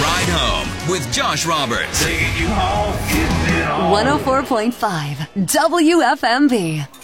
Ride Home with Josh Roberts. Taking you home, getting it on. 104.5 WFMB.